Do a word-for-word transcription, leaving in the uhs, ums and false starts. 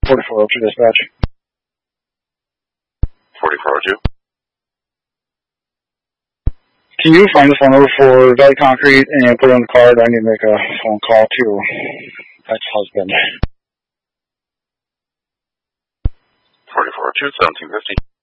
forty-four oh two dispatch. forty-four oh two. Can you find the phone number for Valley Concrete and put it on the card? I need to make a phone call to ex-husband. forty-four oh two, seventeen fifty.